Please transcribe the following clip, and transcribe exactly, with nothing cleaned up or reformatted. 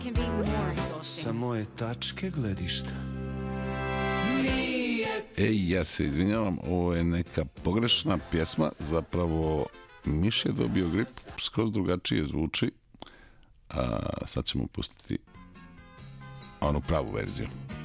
can be more exhausting. Sa moje tačke gledišta. Ej, ja se izvinjavam, ovo je neka pogrešna pjesma, zapravo Miš je dobio grip, skroz drugačije zvuči, a sad ćemo pustiti onu pravu verziju.